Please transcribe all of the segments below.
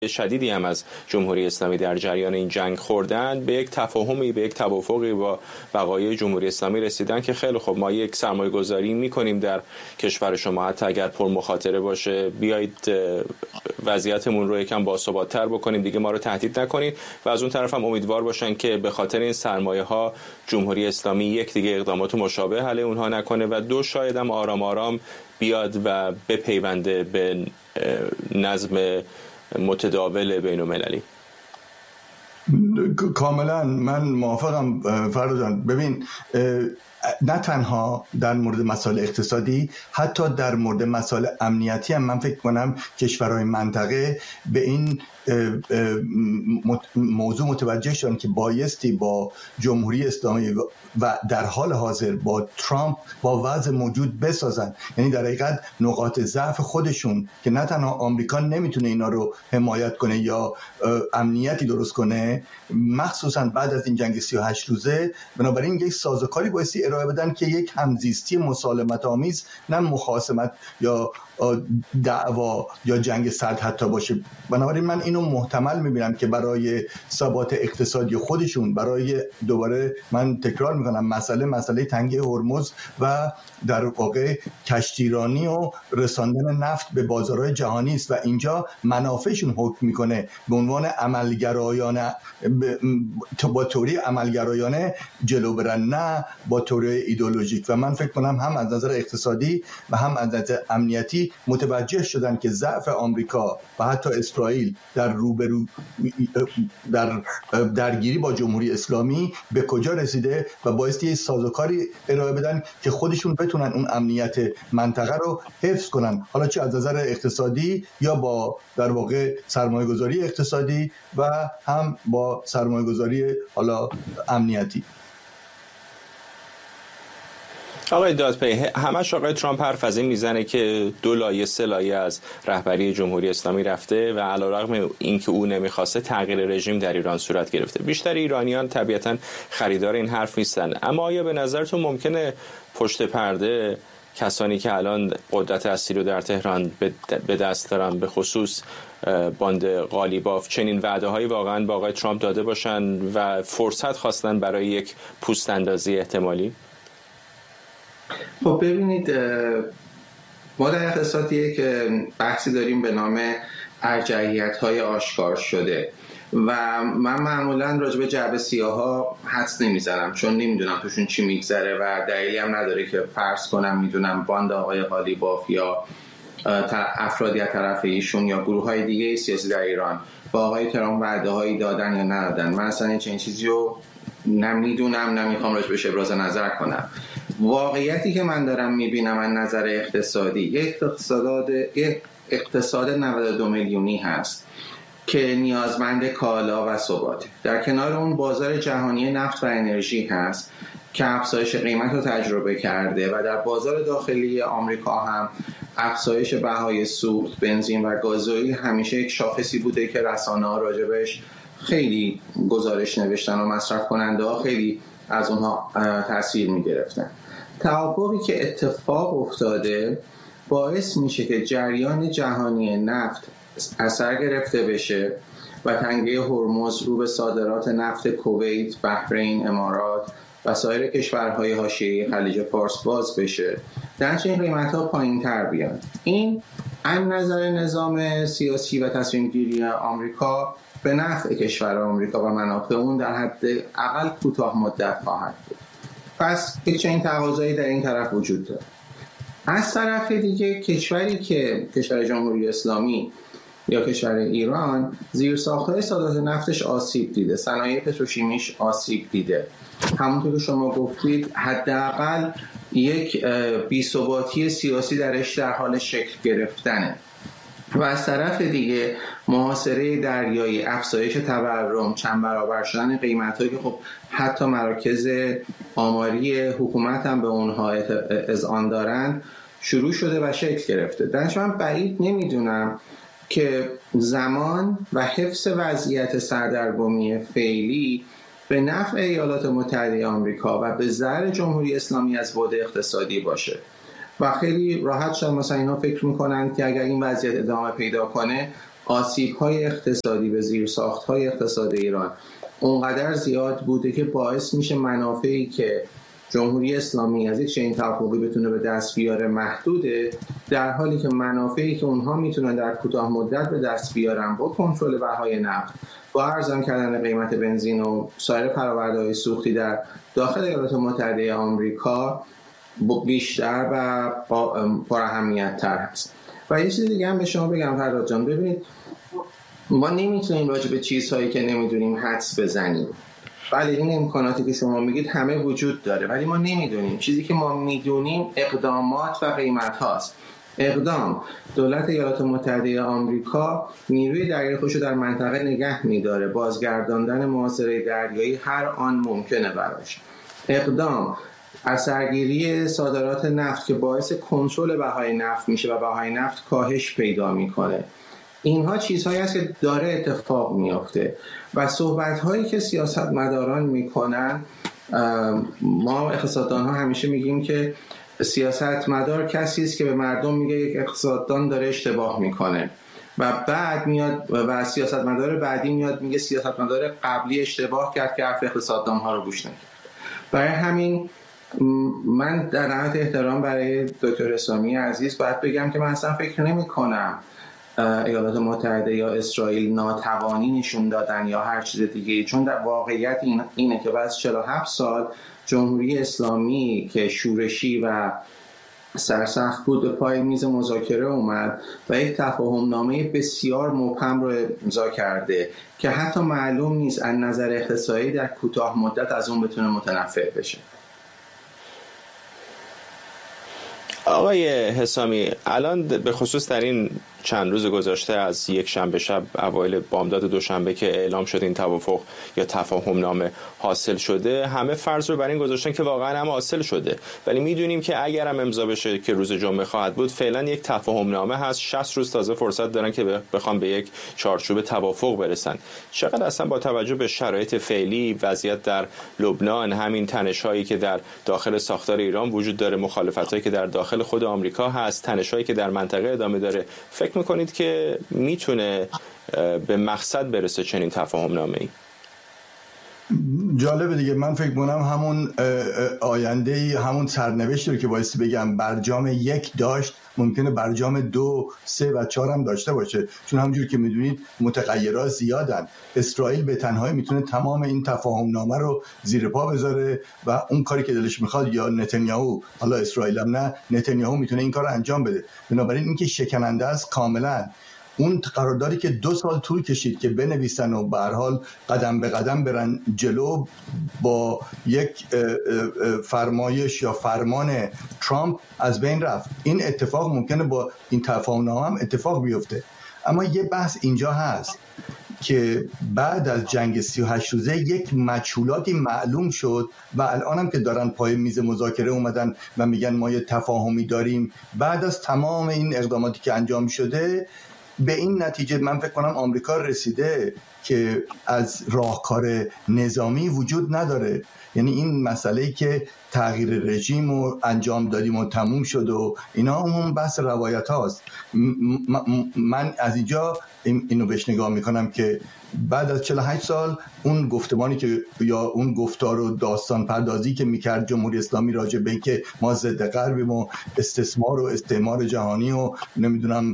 شدیدی هم از جمهوری اسلامی در جریان این جنگ خوردن، به یک تفاهمی، به یک توافقی با بقایای جمهوری اسلامی رسیدن که خیلی خب ما یک سرمایه گذاری میکنیم در کشور شما، حتی اگر پر مخاطره باشه، بیایید وضعیتمون رو یکم باثبات‌تر بکنیم، دیگه ما رو تهدید نکنید. و از اون طرف هم امیدوار باشن که به خاطر این سرمایه ها جمهوری اسلامی یک دیگه اقدامات مشابه علیه اونها نکنه و دو شاید هم آرام آرام بیاد و بپیونده به نظم متداول بین‌المللی. کاملا من موافقم فردا جان. ببین، نه تنها در مورد مسائل اقتصادی، حتی در مورد مسائل امنیتی هم من فکر کنم کشورهای منطقه به این موضوع متوجه شدن که بایستی با جمهوری اسلامی و در حال حاضر با ترامپ با وضع موجود بسازن. یعنی در حقیقت نقاط ضعف خودشون که نه تنها آمریکا نمیتونه اینا رو حمایت کنه یا امنیتی درست کنه، مخصوصا بعد از این جنگ 38 روزه، بنابراین یک سازوکاری بایستی ارائه بدن که یک همزیستی مسالمت آمیز، نه مخاصمت یا دعوا یا جنگ سرد حتی باشه. بنابراین من اینو محتمل میبینم که برای ثبات اقتصادی خودشون، برای دوباره من تکرار میکنم مسئله تنگی هرمز و در واقع کشتیرانی و رساندن نفت به بازارهای جهانی است و اینجا منافعشون حکم میکنه به عنوان عملگرایانه، با توری عملگرایانه جلو برن، نه با توری ایدئولوژیک. و من فکر کنم هم از نظر اقتصادی و هم از نظر امنیتی متوجه شدن که ضعف آمریکا و حتی اسرائیل در درگیری با جمهوری اسلامی به کجا رسیده و بایستی یه سازوکاری ارائه بدن که خودشون بتونن اون امنیت منطقه رو حفظ کنن، حالا چه از نظر اقتصادی یا با در واقع سرمایه‌گذاری اقتصادی و هم با سرمایه‌گذاری حالا امنیتی. آقای دادپی، همش آقای ترامپ حرف از این میزنه که 2 لایه 3 لایه از رهبری جمهوری اسلامی رفته و علیرغم اینکه او نمیخواسته تغییر رژیم در ایران صورت گرفته. بیشتر ایرانیان طبیعتاً خریدار این حرف نیستن، اما آیا به نظرتون ممکنه پشت پرده کسانی که الان قدرت اصلی رو در تهران به دست دارن، به خصوص باند قالیباف، چنین وعده‌هایی واقعاً با آقای ترامپ داده باشن و فرصت خواستن برای یک پوست اندازی احتمالی؟ خب ببینید، ما در اقتصادیه که بحثی داریم به نام ارجحیت‌های آشکار شده و من معمولاً راجع به جعبه سیاها حدس نمیزنم، چون نمیدونم توشون چی میگذره و دلیلی هم نداره که فرض کنم میدونم باند آقای قالیباف یا افرادی از طرف ایشون یا گروه‌های دیگه سیاسی در ایران با آقای ترامپ وعده‌هایی دادن یا ندادن. من اصلا چنین چیزی رو نمیدونم، نمیخوام راجع بهش ابراز نظر کنم. واقعیتی که من دارم میبینم از نظر اقتصادی، یک اقتصاد 92 میلیونی هست که نیازمند کالا و ثبات. در کنار اون بازار جهانی نفت و انرژی هست که افزایش قیمت رو تجربه کرده و در بازار داخلی آمریکا هم افزایش بهای سوخت، بنزین و گازوئیل همیشه یک شاخصی بوده که رسانه‌ها راجبش خیلی گزارش نوشتن و مصرف کننده ها خیلی از اونها تاثیر میگرفتن. توافقی که اتفاق افتاده باعث میشه که جریان جهانی نفت اثر گرفته بشه و تنگه هرمز رو به صادرات نفت کویت، بحرین، امارات و سایر کشورهای حاشیه‌ای خلیج فارس باز بشه، در چنین قیمت‌ها پایین‌تر بیان. این از نظر نظام سیاسی و تصمیم گیری آمریکا به نفع کشور آمریکا و منافع اون در حد اقل کوتاه مدت خواهد بود. پس یک چنین تقاضایی در این طرف وجود داره. از طرف دیگه کشوری که کشور جمهوری اسلامی یا کشور ایران زیرساخت‌های صادرات نفتش آسیب دیده، صنایع پتروشیمیش آسیب دیده. همونطور که شما گفتید حداقل یک بی‌ثباتی سیاسی درش در حال شکل گرفتنه. و از طرف دیگه محاصره دریایی، افزایش تورم، چند برابر شدن قیمت‌هایی که خب حتی مراکز آماری حکومت هم به اونها اذعان دارند شروع شده و شکل گرفته. درش من بعید نمیدونم که زمان و حفظ وضعیت سردرگمی فعلی به نفع ایالات متحده آمریکا و به ضرر جمهوری اسلامی از بعد اقتصادی باشه. و خیلی راحت شد مثلا اینا فکر میکنن که اگر این وضعیت ادامه پیدا کنه آسیب‌های اقتصادی به زیرساخت‌های اقتصاد ایران اونقدر زیاد بوده که باعث میشه منافعی که جمهوری اسلامی از یک چنین توافقی بتونه به دست بیاره محدوده، در حالی که منافعی که اونها میتونن در کوتاه مدت به دست بیارن با کنترل بهای نفت، با ارزان کردن قیمت بنزین و سایر فرآورده‌های سوختی در داخل ایالات متحده آمریکا بیشتر و پراهمیت‌تر هست. و یه چیز دیگه هم به شما بگم فرهاد جان، ببینید ما نمیتونیم راجع به چیزهایی که نمیدونیم حدس بزنیم. بله این امکاناتی که شما میگید همه وجود داره، ولی ما نمیدونیم. چیزی که ما میدونیم اقدامات و قیمت هاست. اقدام، دولت ایالات متحده آمریکا نیروی دریایی خودش رو در منطقه نگه میداره، بازگرداندن محاصره دریایی هر آن ممکنه براش. اقدام، اثرگیری صادرات نفت که باعث کنترل بهای نفت میشه و بهای نفت کاهش پیدا میکنه. اینها چیزهایی است که داره اتفاق میافته و صحبت‌هایی که سیاستمداران میکنن، ما اقتصاددان ها همیشه میگیم که سیاستمدار کسی است که به مردم میگه یک اقتصاددان داره اشتباه میکنه و بعد میاد و سیاستمدار بعدی میاد میگه سیاستمدار قبلی اشتباه کرد که حرف اقتصاددان ها رو گوش نکرد. برای همین من در نهایت احترام برای دکتر اسلامی عزیز باید بگم که من اصلا فکر نمی کنم ایالات متحده یا اسرائیل ناتوانی نشون دادن یا هر چیز دیگه، چون در واقعیت اینه که بعد از 47 سال جمهوری اسلامی که شورشی و سرسخت بود به پای میز مذاکره اومد و یک تفاهم نامه بسیار مبهم رو امضا کرده که حتی معلوم نیست از نظر اقتصادی در کوتاه مدت از اون بتونه متنفع بشه. آقای حسامی، الان به خصوص در این چند روز گذشته از یک شنبه شب اوایل بامداد دوشنبه که اعلام شد این توافق یا تفاهم نامه حاصل شده، همه فرض رو بر این گذاشتن که واقعا هم حاصل شده، ولی میدونیم که اگر هم امضا بشه که روز جمعه خواهد بود، فعلا یک تفاهم نامه هست، 60 روز تازه فرصت دارن که بخوام به یک چارچوب توافق برسن. چقدر اصلا با توجه به شرایط فعلی، وضعیت در لبنان، همین تنش‌هایی که در داخل ساختار ایران وجود داره، مخالفتایی که در داخل خود آمریکا هست، تنش‌هایی که در منطقه ادامه داره، فکر میکنید که میتونه به مقصد برسه چنین تفاهم نامه‌ای؟ جالبه دیگه. من فکر می‌کنم همون آینده، همون سرنوشتی رو که بایستی بگم برجام 1 داشت ممکنه برجام 2، 3 و 4 هم داشته باشه، چون همونجور که میدونید متغیرات زیادن. اسرائیل به تنهایی میتونه تمام این تفاهم نامه رو زیر پا بذاره و اون کاری که دلش میخواد، یا نتانیاهو، حالا اسرائیل هم نه، نتانیاهو میتونه این کار رو انجام بده. بنابراین اینکه شکننده است کاملا. اون قراردادی که 2 سال طول کشید که بنویسن و به هر حال قدم به قدم برن جلو، با یک فرمایش یا فرمان ترامپ از بین رفت. این اتفاق ممکنه با این تفاهم‌نامه هم اتفاق بیفته. اما یه بحث اینجا هست که بعد از جنگ 38 روزه یک مجهولاتی معلوم شد و الان هم که دارن پای میز مذاکره اومدن و میگن ما یه تفاهمی داریم، بعد از تمام این اقداماتی که انجام شده به این نتیجه من فکر کنم آمریکا رسیده که از راهکار نظامی وجود نداره. یعنی این مسئله‌ای که تغییر رژیم رو انجام دادیم و تموم شد و اینا هم بحث روایت هاست. من از اینجا اینو بهش نگاه میکنم که بعد از 48 سال اون گفتمانی که یا اون گفتار و داستان پردازی که میکرد جمهوری اسلامی راجع به اینکه ما ضد غربیم و استثمار و استعمار جهانی و نمیدونم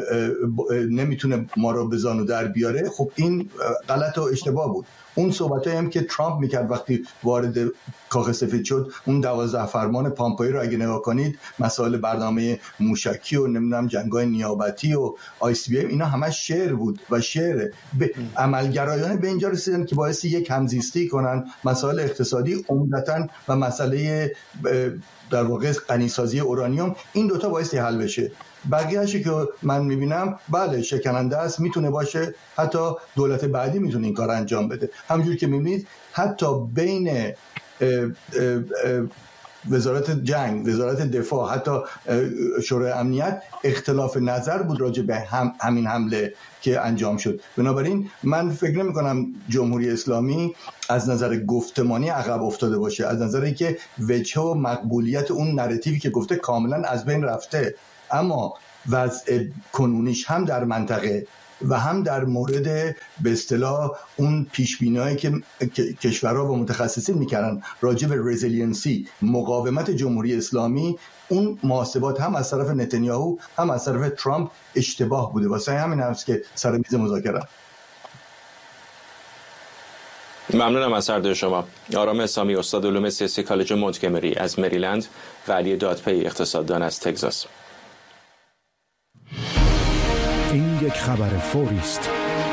نمیتونه ما رو به زانو در بیاره، خب این غلط و اشتباه بود. اون صحبتایی هم که ترامپ میکرد وقتی وارد کاخ سفید شد، اون 12 فرمان پامپئو رو اگه نگاه کنید، مسائل برنامه موشکی و نمیدونم جنگ‌های نیابتی و ICBM، اینا همش شعر بود و شعر عملگرایانه به اینجا رسیدن که باعث یک همزیستی کنن. مسائل اقتصادی عمدتاً و مسئله در واقع غنیسازی اورانیوم، این دوتا باعث حل بشه. بقیه‌اشی که من میبینم بله شکننده است، میتونه باشه، حتی دولت بعدی میتونه این کار انجام بده. همونجوری که میبینید حتی بین وزارت جنگ، وزارت دفاع، حتی شورای امنیت اختلاف نظر بود راجع به همین حمله که انجام شد. بنابراین من فکر نمی کنم جمهوری اسلامی از نظر گفتمانی عقب افتاده باشه، از نظری که وجه و مقبولیت اون نراتیوی که گفته کاملا از بین رفته. اما وضع کنونیش هم در منطقه و هم در مورد به اصطلاح اون پیشبینی‌هایی که کشورها و متخصصین میکردن راجع به رزیلینسی، مقاومت جمهوری اسلامی، اون محاسبات هم از طرف نتانیاهو هم از طرف ترامپ اشتباه بوده. واسه همین هست که سر میز مذاکره. ممنونم از هر دو شما. آرام اسامی، استاد علوم سیاسی کالج مونتگومری از مریلند و علی دادپی، اقتصاددان از تگزاس. این یک خبر فوری است.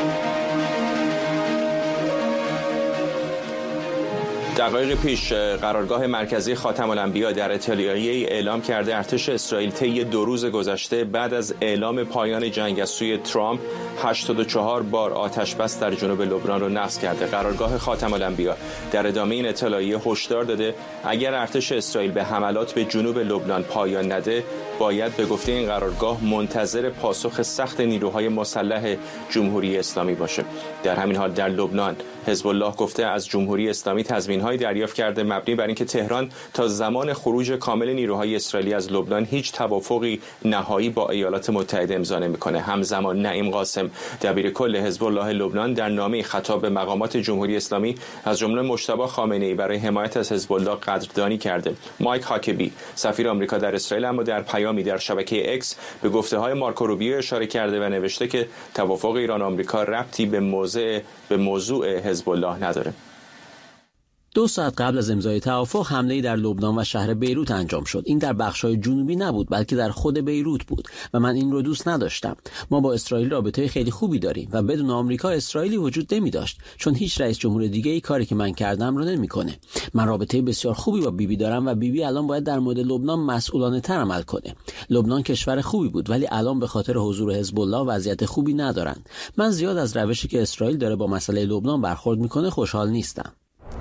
دقایق پیش قرارگاه مرکزی خاتم الانبیا در اطلاعیه‌ای اعلام کرده ارتش اسرائیل طی 2 روز گذشته بعد از اعلام پایان جنگ از سوی ترامپ 84 بار آتش بس در جنوب لبنان را نقض کرده. قرارگاه خاتم الانبیا در ادامه این اطلاعیه هشدار داده اگر ارتش اسرائیل به حملات به جنوب لبنان پایان نده، باید به گفته این قرارگاه منتظر پاسخ سخت نیروهای مسلح جمهوری اسلامی باشه. در همین حال در لبنان حزب الله گفته از جمهوری اسلامی تضمین‌های دریافت کرده مبنی بر اینکه تهران تا زمان خروج کامل نیروهای اسرائیلی از لبنان هیچ توافقی نهایی با ایالات متحده امضا نمی‌کنه. همزمان نعیم قاسم دبیر کل حزب الله لبنان در نامه‌ای خطاب به مقامات جمهوری اسلامی از جمله مجتبی خامنه‌ای برای حمایت از حزب الله قدردانی کرده. مایک هاکبی سفیر آمریکا در اسرائیل اما در پیامی در شبکه اکس به گفته‌های مارکو روبیو اشاره کرده و نوشته که توافق ایران و آمریکا ربطی به موضوع حزب الله نداره. 2 ساعت قبل از امضای توافق حمله‌ای در لبنان و شهر بیروت انجام شد. این در بخش‌های جنوبی نبود بلکه در خود بیروت بود و من این رو دوست نداشتم. ما با اسرائیل رابطه خیلی خوبی داریم و بدون آمریکا اسرائیلی وجود نمی‌داشت، چون هیچ رئیس جمهور دیگه‌ای کاری که من کردم رو نمی‌کنه. من رابطه بسیار خوبی با بیبی دارم و بیبی الان باید در مورد لبنان مسئولانه‌تر عمل کنه. لبنان کشور خوبی بود ولی الان به خاطر حضور حزب الله وضعیت خوبی ندارن. من زیاد از روشی که اسرائیل داره با مسئله لبنان برخورد می‌کنه خوشحال نیستم.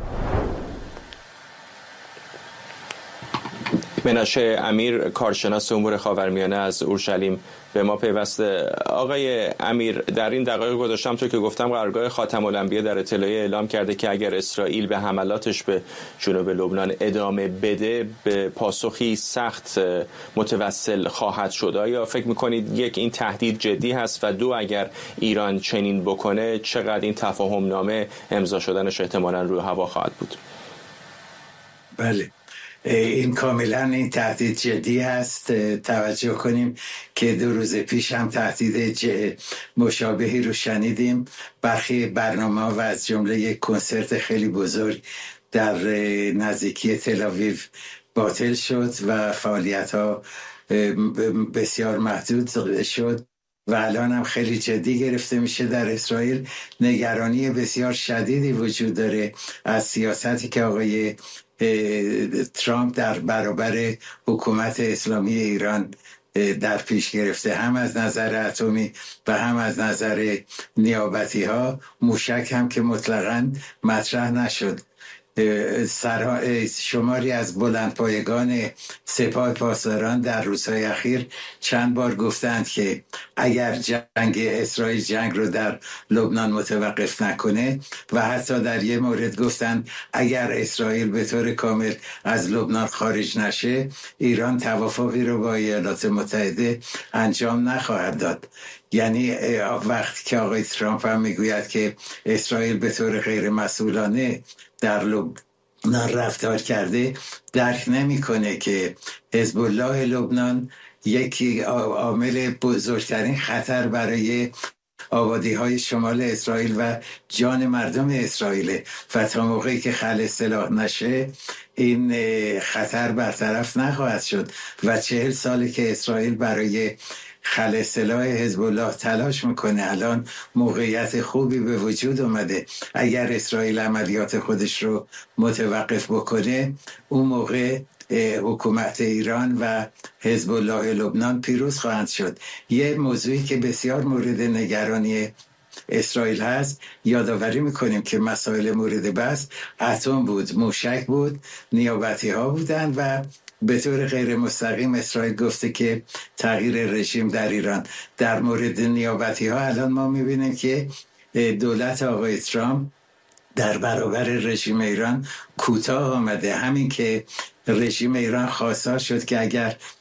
مناشه امیر، کارشناس امور خاورمیانه از اورشلیم به ما پیوسته. آقای امیر، در این دقایق گذاشتم تو که گفتم قرارگاه خاتم الانبیا در اطلاعیه اعلام کرده که اگر اسرائیل به حملاتش به جنوب لبنان ادامه بده به پاسخی سخت متوسل خواهد شد. آیا فکر میکنید یک این تهدید جدی هست و 2 اگر ایران چنین بکنه چقدر این تفاهم نامه امضا شدنش احتمالاً روی هوا خواهد بود؟ بله، این کاملا این تهدید جدی هست. توجه کنیم که 2 روز پیش هم تهدید مشابهی رو شنیدیم. برخی برنامه و از جمله یک کنسرت خیلی بزرگ در نزدیکی تل‌آویو باطل شد و فعالیت ها بسیار محدود شد و الان هم خیلی جدی گرفته میشه. در اسرائیل نگرانی بسیار شدیدی وجود داره از سیاستی که آقای ترامپ در برابر حکومت اسلامی ایران در پیش گرفته، هم از نظر اتمی و هم از نظر نیابتی ها. موشک هم که مطلقاً مطرح نشد. شماری از بلندپایگان سپاه پاسداران در روزهای اخیر چند بار گفتند که اگر جنگ اسرائیل جنگ رو در لبنان متوقف نکنه و حتی در یه مورد گفتند اگر اسرائیل به طور کامل از لبنان خارج نشه ایران توافقی رو با ایالات متحده انجام نخواهد داد. یعنی وقتی که آقای ترامپ هم میگوید که اسرائیل به طور غیر مسئولانه در لبنان رفتار کرده، درک نمی‌کنه که حزب الله لبنان یکی عامل بزرگترین خطر برای آبادی‌های شمال اسرائیل و جان مردم اسرائیل و تا موقعی که خلع سلاح نشه این خطر برطرف نخواهد شد و 40 ساله که اسرائیل برای خلع سلاح حزب الله تلاش میکنه. الان موقعیت خوبی به وجود اومده. اگر اسرائیل عملیات خودش رو متوقف بکنه اون موقع حکومت ایران و حزب الله لبنان پیروز خواهند شد. یه موضوعی که بسیار مورد نگرانی اسرائیل هست، یادآوری میکنیم که مسائل مورد بحث اتم بود، موشک بود، نیابتی ها بودند و به طور غیر مستقیم اسرائیل گفته که تغییر رژیم در ایران. در مورد نیابتی ها الان ما میبینیم که دولت آقای ترامپ در برابر رژیم ایران کوتاه آمده. همین که رژیم ایران خواستار شد که اگر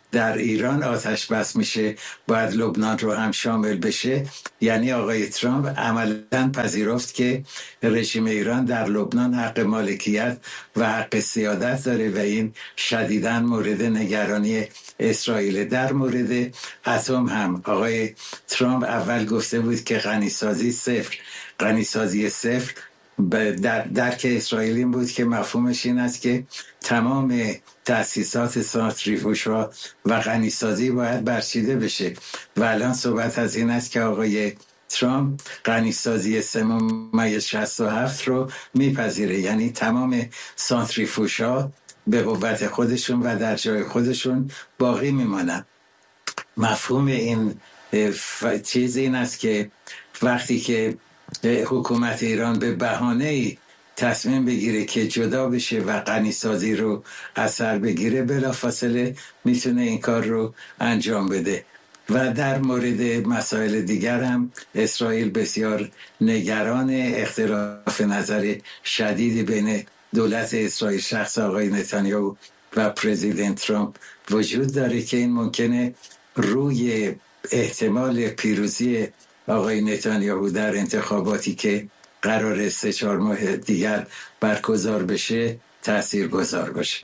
در ایران آتش بس میشه باید لبنان رو هم شامل بشه. یعنی آقای ترامپ عملاً پذیرفت که رژیم ایران در لبنان حق مالکیت و حق سیادت داره و این شدیداً مورد نگرانی اسرائیل. در مورد اتم هم آقای ترامپ اول گفته بود که غنیسازی صفر در درک اسرائیلی بود که مفهومش این است که تمام تأسیسات سانتریفوژها و غنیسازی باید برچیده بشه و الان صحبت از این است که آقای ترامپ غنیسازی 3.67 رو میپذیره، یعنی تمام سانتریفوژها به قوت خودشون و در جای خودشون باقی میمانن. مفهوم این چیز این است که وقتی که حکومت ایران به بهانه‌ای تصمیم بگیره که جدا بشه و غنیسازی رو از سر بگیره، بلافاصله میتونه این کار رو انجام بده. و در مورد مسائل دیگر هم اسرائیل بسیار نگران اختلاف نظر شدیدی بین دولت اسرائیل شخص آقای نتانیاهو و پرزیدنت ترامپ وجود داره که این ممکنه روی احتمال پیروزی آقای نتانیاهو در انتخاباتی که قرار 3-4 ماه دیگر برگزار بشه تأثیر گذار باشه.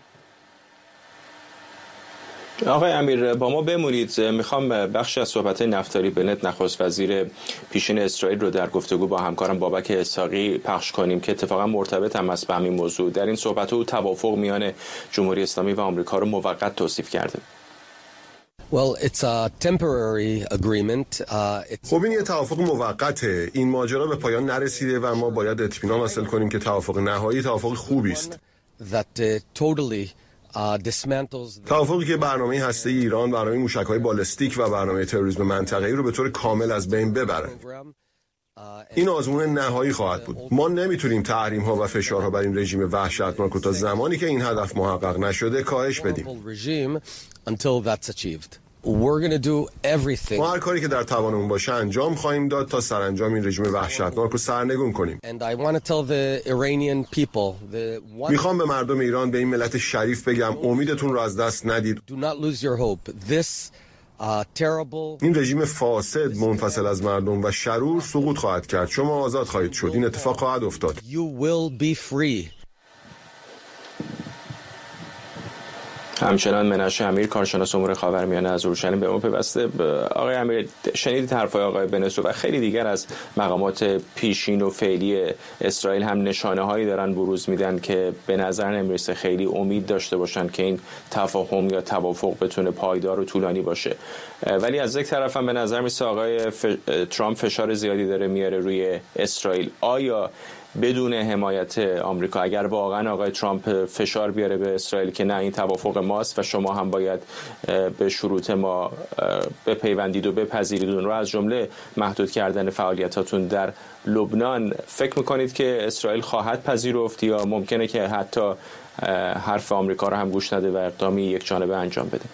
آقای امیر با ما بمونید. میخوام بخشی از صحبت نفتالی بنت نخست وزیر پیشین اسرائیل رو در گفتگو با همکارم بابک اسحاقی پخش کنیم که اتفاقا مرتبط هم است به همین موضوع. در این صحبت او توافق میان جمهوری اسلامی و آمریکا رو موقت توصیف کرده. Well, it's a temporary agreement. خب این یه توافق موقته. این ماجرا به پایان نرسیده و ما باید اطمینان حاصل کنیم که توافق نهایی توافق خوبی است. توافقی که برنامه هسته‌ای ایران، برنامه موشک‌های بالستیک و برنامه تروریسم منطقه‌ای رو به طور کامل از بین ببره. این آزمون نهایی خواهد بود. ما نمیتونیم تحریم‌ها و فشارها بر این رژیم وحشتناک رو تا زمانی که این هدف محقق نشده کاهش بدیم. ما هر کاری که در توانمون باشه انجام خواهیم داد تا سرانجام این رژیم وحشتناک رو سرنگون کنیم. میخوام به مردم ایران، به این ملت شریف بگم امیدتون رو از دست ندید. این رژیم فاسد منفصل از مردم و شرور سقوط خواهد کرد. شما آزاد خواهید شد. این اتفاق خواهد افتاد. همچنان منشه امیر کارشناس امور خاورمیانه از اورشلیم به ما پیوسته. آقای امیر شنیدید حرفای آقای بنت و خیلی دیگر از مقامات پیشین و فعلی اسرائیل هم نشانه هایی دارن بروز میدن که به نظر نمیرسه خیلی امید داشته باشن که این تفاهم یا توافق بتونه پایدار و طولانی باشه. ولی از یک طرف هم به نظر میرسه آقای ترامپ فشار زیادی داره میاره روی اسرائیل. آیا بدون حمایت آمریکا اگر واقعا آقای ترامپ فشار بیاره به اسرائیل که نه این توافق ماست و شما هم باید به شروط ما بپیوندید و بپذیرید اون رو، از جمله محدود کردن فعالیتاتون در لبنان، فکر میکنید که اسرائیل خواهد پذیرفت یا ممکنه که حتی حرف آمریکا رو هم گوش نده و اقدامی یک جانبه انجام بده؟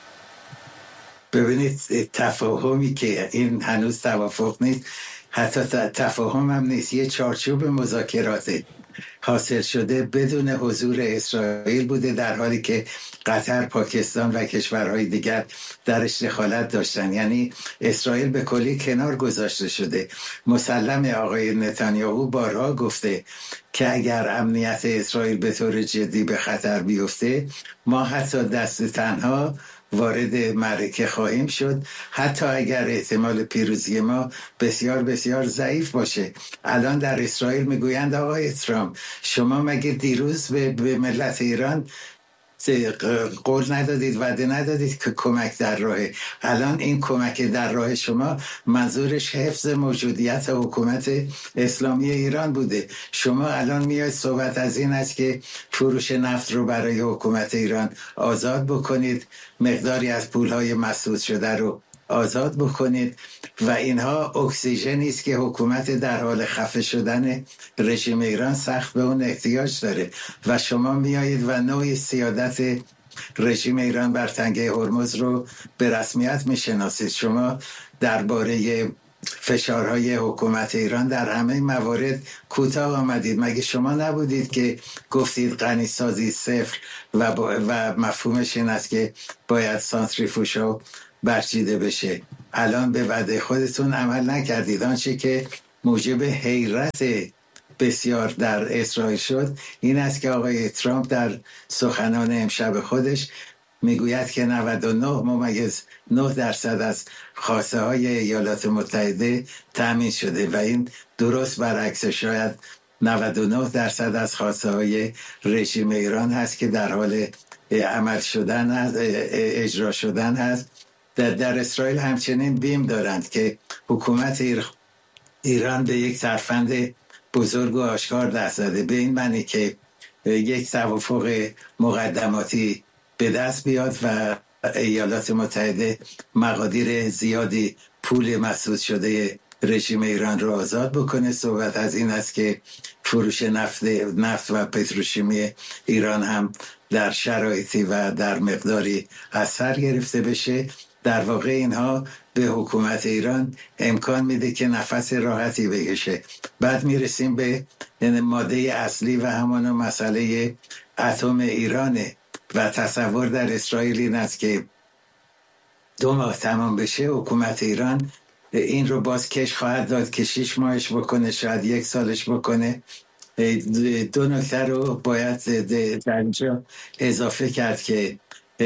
ببینید تفاهمی که این هنوز توافق نیست، حتی تفاهم هم نیست، یه چارچوب مذاکرات حاصل شده بدون حضور اسرائیل بوده، در حالی که قطر، پاکستان و کشورهای دیگر درش دخالت داشتن. یعنی اسرائیل به کلی کنار گذاشته شده. مسلم آقای نتانیاهو بارها گفته که اگر امنیت اسرائیل به طور جدی به خطر بیفته، ما حتی دست تنها وارد معرکه خواهیم شد، حتی اگر احتمال پیروزی ما بسیار بسیار ضعیف باشه. الان در اسرائیل میگویند آقای ترامپ شما مگه دیروز به ملت ایران قول ندادید، وعده ندادید که کمک در راهه؟ الان این کمک در راه شما منظورش حفظ موجودیت حکومت اسلامی ایران بوده. شما الان میاد صحبت از این است که فروش نفت رو برای حکومت ایران آزاد بکنید، مقداری از پولهای مسدود شده رو آزاد بکنید و اینها اکسیژنی است که حکومت در حال خفه شدن رژیم ایران سخت به اون احتیاج داره و شما میایید و نوع سیادت رژیم ایران بر تنگه هرمز رو به رسمیت میشناسید. شما درباره فشارهای حکومت ایران در همه موارد کوتاه آمدید. مگه شما نبودید که گفتید غنیسازی صفر و مفهومش این است که باید سانتریفوژها برچیده بشه؟ الان به وعده خودتون عمل نکردید. آنچه که موجب حیرت بسیار در اسرائیل شد این است که آقای ترامپ در سخنان امشب خودش میگوید که 99.9% از خواسته های ایالات متحده تأمین شده و این درست برعکس شاید 99% از خواسته های رژیم ایران هست که در حال عمل شدن هست، اجرا شدن هست. در اسرائیل همچنین بیم دارند که حکومت ایران به یک ترفند بزرگ و آشکار دست زده، به این معنی که یک توافق مقدماتی به دست بیاد و ایالات متحده مقادیر زیادی پول مسدود شده رژیم ایران رو آزاد بکنه. صحبت از این است که فروش نفت و پتروشیمی ایران هم در شرایطی و در مقداری از سر گرفته بشه. در واقع اینها به حکومت ایران امکان میده که نفس راحتی بکشه. بعد میرسیم به ماده اصلی و همان مسئله اتم ایرانه و تصور در اسرائیل این است که 2 ماه تمام بشه حکومت ایران این رو باز کش خواهد داد که 6 ماهش بکنه، شاید 1 سالش بکنه. 2 نکته رو باید در اینجا اضافه کرد که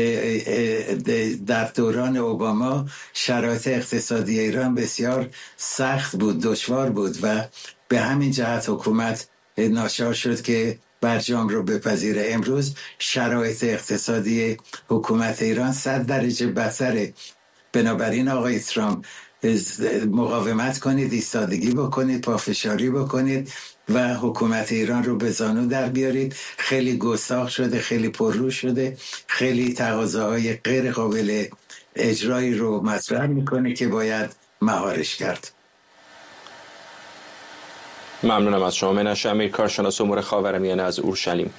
در دوران اوباما شرایط اقتصادی ایران بسیار سخت بود، دشوار بود و به همین جهت حکومت ناچار شد که برجام رو بپذیره. امروز شرایط اقتصادی حکومت ایران 100 درجه بدتره. بنابراین آقای ترامپ مقاومت کنید، ایستادگی بکنید، پافشاری بکنید و حکومت ایران رو به زانو در بیارید. خیلی گستاخ شده، خیلی پررو شده، خیلی تقاضاهای غیر قابل اجرایی رو مطرح میکنه که باید مهارش کرد. ممنونم از شما. منش امیر، کارشناس امور خاورمیانه از اورشلیم.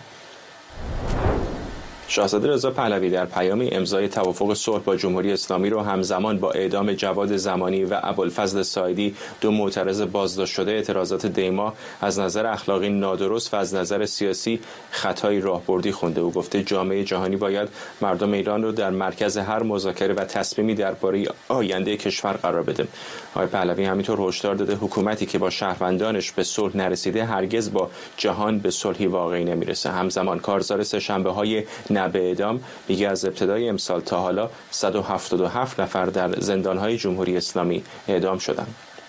شاهزاده رضا پهلوی در پیامی امضای توافق صلح با جمهوری اسلامی رو همزمان با اعدام جواد زمانی و ابوالفضل ساعدی 2 معترض بازداشت شده اعتراضات دیما از نظر اخلاقی نادرست و از نظر سیاسی خطای راهبردی خونده و گفته جامعه جهانی باید مردم ایران رو در مرکز هر مذاکره و تصمیمی درباره آینده کشور قرار بده. آقای پهلوی همینطور هشدار داده حکومتی که با شهروندانش به صلح نرسیده هرگز با جهان به صلحی واقعی نمیرسه. همزمان کارزار سه‌شنبه‌های به اعدام میگه از ابتدای امسال تا حالا 177 نفر در زندانهای جمهوری اسلامی اعدام شدند.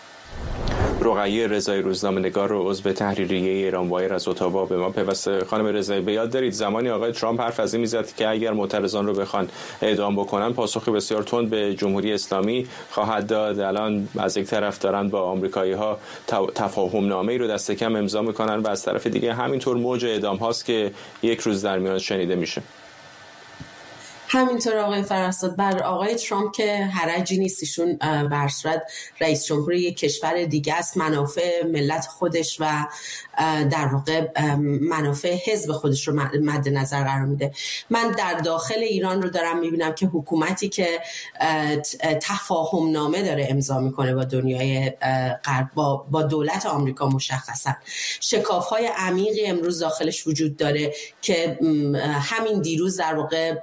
رقیه رضایی روزنامه‌نگار رو عضو تحریریه ایران وایر از اتاوا به ما پیوسته. خانم رضایی، به یاد دارید زمانی آقای ترامپ حرف از این میزد که اگر معترضان رو بخوان اعدام بکنن پاسخی بسیار تند به جمهوری اسلامی خواهد داد. الان از یک طرف دارن با آمریکایی‌ها تفاهم نامه‌ای رو دست کم امضا میکنن و از طرف دیگه همینطور موج اعدام هاست که یک روز در میان شنیده میشه. همینطور آقای فرستاد. بر آقای ترامپ که حرجی نیست، ایشون بر صورت رئیس جمهور یک کشور دیگه است، منافع ملت خودش و در واقع منافع حزب خودش رو مد نظر قرار میده. من در داخل ایران رو دارم میبینم که حکومتی که تفاهم نامه داره امضا میکنه با دنیای غرب، با دولت آمریکا مشخصا شکاف‌های عمیقی امروز داخلش وجود داره که همین دیروز در واقع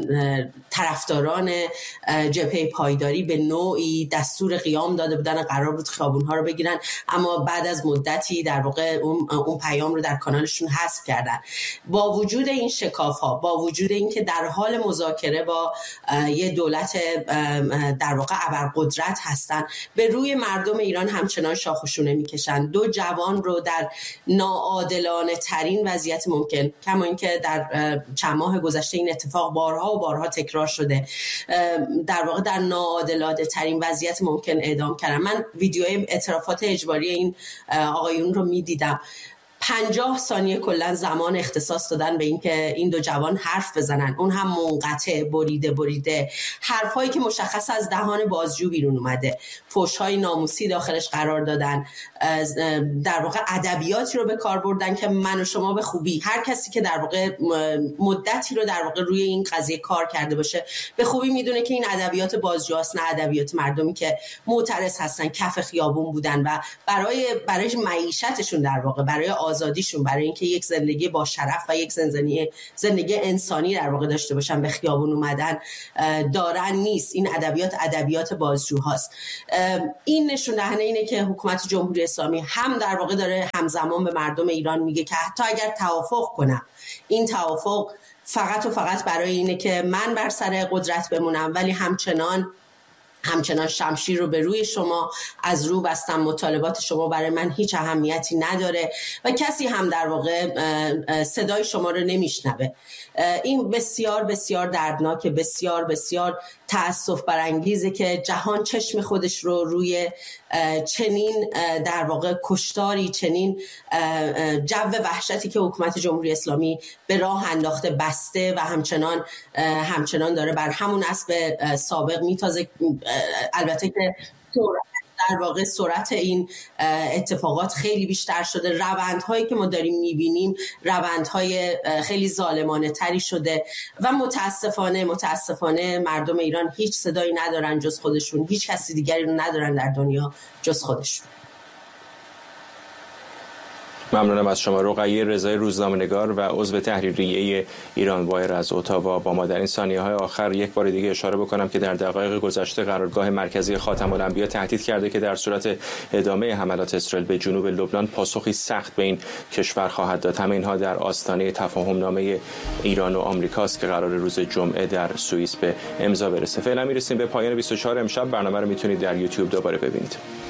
طرفداران جبهه پایداری به نوعی دستور قیام داده بودن، قرار بود خیابون‌ها رو بگیرن، اما بعد از مدتی در واقع اون پیام رو در کانالشون حذف کردن. با وجود این شکاف‌ها، با وجود اینکه در حال مذاکره با یه دولت در واقع ابرقدرت هستن، به روی مردم ایران همچنان شاخ و شونه میکشن. 2 جوان رو در ناعادلانه ترین وضعیت ممکن، کما اینکه در چند ماه گذشته این اتفاق بارها و بارها تکرار شده، در واقع در ناعادلانه ترین وضعیت ممکن اعدام کردن. من ویدیوی اعترافات اجباری این آقایون رو میدیدم. 50 ثانیه کلا زمان اختصاص دادن به اینکه این دو جوان حرف بزنن، اون هم منقطع، بریده، حرفایی که مشخص از دهان بازجو بیرون اومده، فحش‌های ناموسی داخلش قرار دادن، در واقع ادبیاتی رو به کار بردن که من و شما به خوبی، هر کسی که در واقع مدتی رو در واقع روی این قضیه کار کرده باشه به خوبی میدونه که این ادبیات بازجوست، نه ادبیات مردمی که معترض هستن، کف خیابون بودن و برای معیشتشون در واقع، برای آزادیشون، برای اینکه یک زندگی با شرف و یک زندگی انسانی در واقع داشته باشن به خیابون اومدن دارن نیست. این ادبیات بازجوهاست. این نشون دهنده اینه که حکومت جمهوری اسلامی هم در واقع داره همزمان به مردم ایران میگه که حتی اگر توافق کنم، این توافق فقط و فقط برای اینه که من بر سر قدرت بمونم، ولی همچنان شمشیر رو به روی شما از رو بستم، مطالبات شما برای من هیچ اهمیتی نداره و کسی هم در واقع صدای شما رو نمیشنوه. این بسیار بسیار دردناکه، بسیار بسیار تأسف برانگیزه که جهان چشم خودش رو روی چنین در واقع کشتاری، چنین جو وحشتی که حکومت جمهوری اسلامی به راه انداخته بسته و همچنان داره بر همون اسب سابق میتازه. البته که در واقع سرعت این اتفاقات خیلی بیشتر شده، روندهایی که ما داریم میبینیم روندهای خیلی ظالمانه تری شده و متاسفانه مردم ایران هیچ صدایی ندارن جز خودشون، هیچ کسی دیگری رو ندارن در دنیا جز خودشون. ممنونم از شما. رقیه رضایی، روزنامه‌نگار و عضو تحریریه ایران وایر از اتاوا با ما. در این ثانیه‌های آخر یک بار دیگه اشاره بکنم که در دقایق گذشته قرارگاه مرکزی خاتم الانبیا تهدید کرده که در صورت ادامه حملات اسرائیل به جنوب لبنان پاسخی سخت به این کشور خواهد داد. همه اینها در آستانه تفاهم‌نامه ایران و آمریکاست که قرار روز جمعه در سوئیس به امضا برسه. فعلا میرسیم به پایان 24 امشب. برنامه رو میتونید در یوتیوب دوباره ببینید.